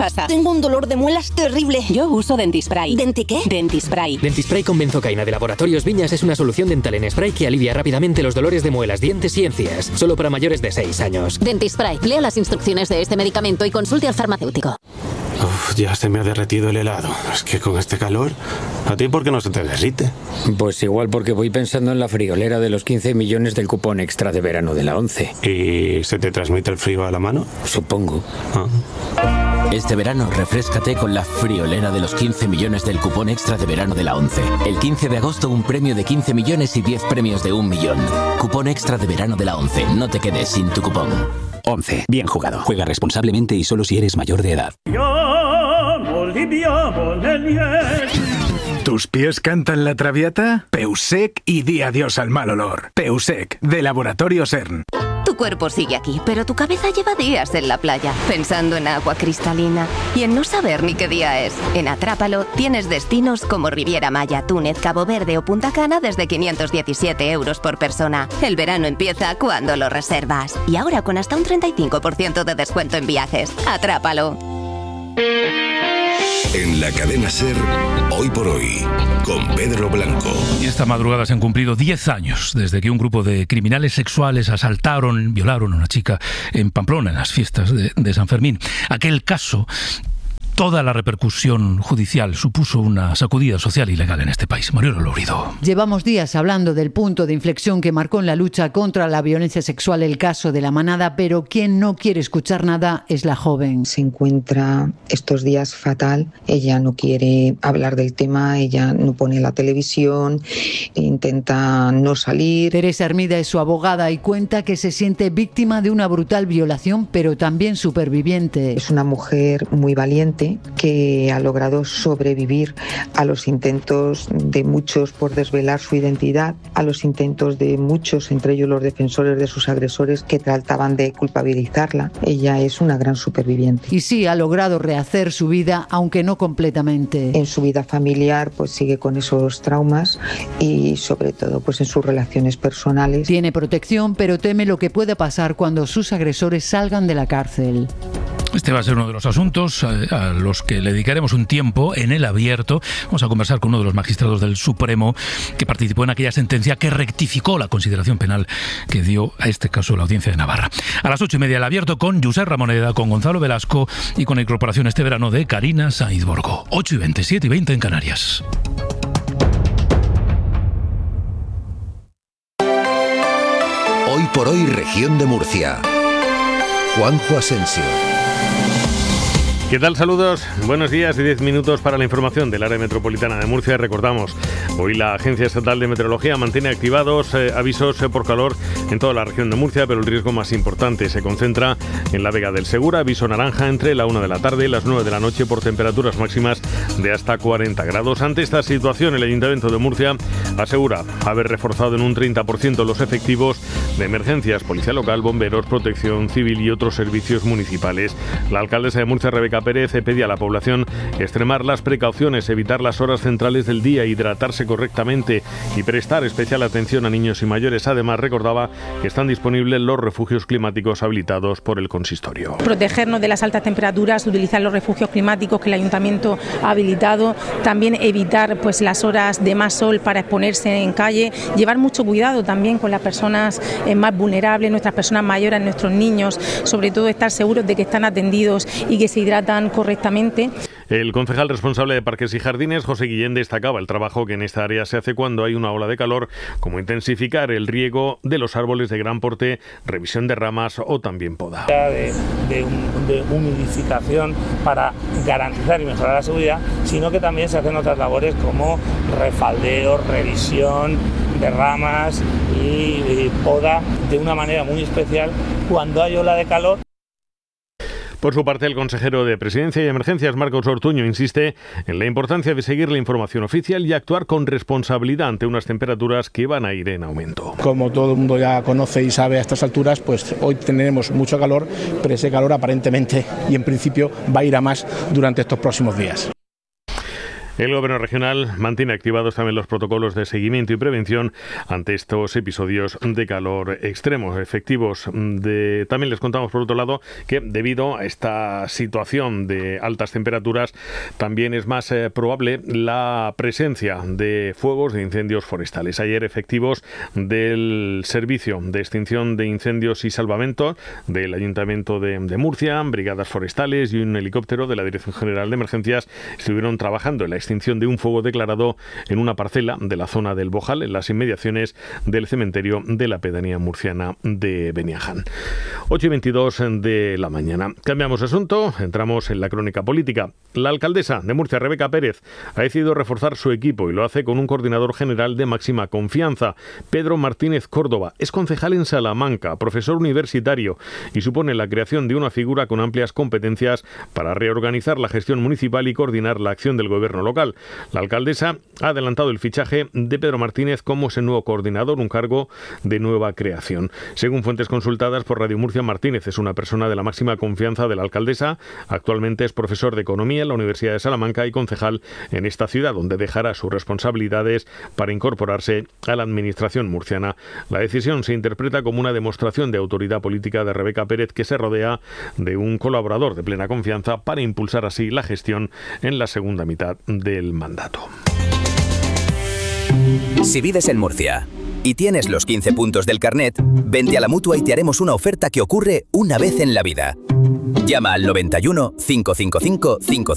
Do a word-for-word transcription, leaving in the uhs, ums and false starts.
pasa? Tengo un dolor de muelas terrible. Yo uso Dentispray. ¿Denti qué? Dentispray. Dentispray con benzocaína de Laboratorios Viñas es una solución dental en spray que alivia rápidamente los dolores de muelas, dientes y encías. Solo para mayores de seis años. Dentispray. Lea las instrucciones de este medicamento y consulte al farmacéutico. Uf, ya se me ha derretido el helado. Es que con este calor... ¿A ti por qué no se te derrite? Pues igual porque voy pensando en la friolera de los quince millones del cupón extra de verano de la ONCE. ¿Y se te transmite el frío a la mano? Supongo. Ah. Este verano refréscate con la friolera de los quince millones del cupón extra de verano de la ONCE. El quince de agosto un premio de quince millones y diez premios de un millón. Cupón extra de verano de la ONCE. No te quedes sin tu cupón. ONCE. Bien jugado. Juega responsablemente y solo si eres mayor de edad. ¿Tus pies cantan la traviata? Peusec y di adiós al mal olor. Peusec, de Laboratorios CERN. Tu cuerpo sigue aquí, pero tu cabeza lleva días en la playa, pensando en agua cristalina y en no saber ni qué día es. En Atrápalo tienes destinos como Riviera Maya, Túnez, Cabo Verde o Punta Cana desde quinientos diecisiete euros por persona. El verano empieza cuando lo reservas. Y ahora con hasta un treinta y cinco por ciento de descuento en viajes. Atrápalo. En la cadena SER, Hoy por Hoy, con Pedro Blanco. Y esta madrugada se han cumplido diez años desde que un grupo de criminales sexuales asaltaron, violaron a una chica en Pamplona, en las fiestas de, de San Fermín. Aquel caso... Toda la repercusión judicial supuso una sacudida social y legal en este país. Mariano Lourido. Llevamos días hablando del punto de inflexión que marcó en la lucha contra la violencia sexual el caso de La Manada, pero quien no quiere escuchar nada es la joven. Se encuentra estos días fatal, ella no quiere hablar del tema, ella no pone la televisión, intenta no salir. Teresa Hermida es su abogada y cuenta que se siente víctima de una brutal violación, pero también superviviente. Es una mujer muy valiente que ha logrado sobrevivir a los intentos de muchos por desvelar su identidad, a los intentos de muchos, entre ellos los defensores de sus agresores, que trataban de culpabilizarla. Ella es una gran superviviente. Y sí, ha logrado rehacer su vida, aunque no completamente. En su vida familiar pues sigue con esos traumas y sobre todo pues en sus relaciones personales. Tiene protección, pero teme lo que puede pasar cuando sus agresores salgan de la cárcel. Este va a ser uno de los asuntos a los que le dedicaremos un tiempo en el abierto. Vamos a conversar con uno de los magistrados del Supremo que participó en aquella sentencia que rectificó la consideración penal que dio a este caso la Audiencia de Navarra. A las ocho y media el abierto con Josep Ramoneda, con Gonzalo Velasco y con la incorporación este verano de Karina Sainz Borgo. ocho y veinte, siete y veinte en Canarias. Hoy por Hoy, Región de Murcia. Juanjo Asensio. ¿Qué tal? Saludos, buenos días y diez minutos para la información del área metropolitana de Murcia. Recordamos, hoy la Agencia Estatal de Meteorología mantiene activados eh, avisos eh, por calor en toda la región de Murcia, pero el riesgo más importante se concentra en la Vega del Segura. Aviso naranja entre la una de la tarde y las nueve de la noche por temperaturas máximas de hasta cuarenta grados. Ante esta situación, el Ayuntamiento de Murcia asegura haber reforzado en un treinta por ciento los efectivos de emergencias, policía local, bomberos, protección civil y otros servicios municipales. La alcaldesa de Murcia, Rebeca Pérez, pedía a la población extremar las precauciones, evitar las horas centrales del día, hidratarse correctamente y prestar especial atención a niños y mayores. Además, recordaba que están disponibles los refugios climáticos habilitados por el consistorio. Protegernos de las altas temperaturas, utilizar los refugios climáticos que el ayuntamiento ha habilitado, también evitar pues las horas de más sol para exponerse en calle, llevar mucho cuidado también con las personas eh, más vulnerables, nuestras personas mayores, nuestros niños, sobre todo estar seguros de que están atendidos y que se hidratan correctamente. El concejal responsable de Parques y Jardines, José Guillén, destacaba el trabajo que en esta área se hace cuando hay una ola de calor, como intensificar el riego de los árboles de gran porte, revisión de ramas o también poda. De, de, de humidificación para garantizar y mejorar la seguridad, sino que también se hacen otras labores como refaldeo, revisión de ramas y, y poda de una manera muy especial cuando hay ola de calor. Por su parte, el consejero de Presidencia y Emergencias, Marcos Ortuño, insiste en la importancia de seguir la información oficial y actuar con responsabilidad ante unas temperaturas que van a ir en aumento. Como todo el mundo ya conoce y sabe a estas alturas, pues hoy tenemos mucho calor, pero ese calor aparentemente y en principio va a ir a más durante estos próximos días. El gobierno regional mantiene activados también los protocolos de seguimiento y prevención ante estos episodios de calor extremo, efectivos. De... También les contamos, por otro lado, que debido a esta situación de altas temperaturas, también es más eh, probable la presencia de fuegos, de incendios forestales. Ayer, efectivos del Servicio de Extinción de Incendios y Salvamento del Ayuntamiento de, de Murcia, brigadas forestales y un helicóptero de la Dirección General de Emergencias estuvieron trabajando en la extinción de un fuego declarado en una parcela de la zona del Bojal, en las inmediaciones del cementerio de la pedanía murciana de Beniaján. ocho y veintidós de la mañana. Cambiamos de asunto, entramos en la crónica política. La alcaldesa de Murcia, Rebeca Pérez, ha decidido reforzar su equipo y lo hace con un coordinador general de máxima confianza, Pedro Martínez Córdoba. Es concejal en Salamanca, profesor universitario y supone la creación de una figura con amplias competencias para reorganizar la gestión municipal y coordinar la acción del gobierno local. La alcaldesa ha adelantado el fichaje de Pedro Martínez como ese nuevo coordinador, un cargo de nueva creación. Según fuentes consultadas por Radio Murcia, Martínez es una persona de la máxima confianza de la alcaldesa. Actualmente es profesor de Economía en la Universidad de Salamanca y concejal en esta ciudad, donde dejará sus responsabilidades para incorporarse a la administración murciana. La decisión se interpreta como una demostración de autoridad política de Rebeca Pérez, que se rodea de un colaborador de plena confianza para impulsar así la gestión en la segunda mitad del mandato. Si vives en Murcia y tienes los quince puntos del carnet, vente a la Mutua y te haremos una oferta que ocurre una vez en la vida. Llama al noventa y uno, cinco cinco cinco, cinco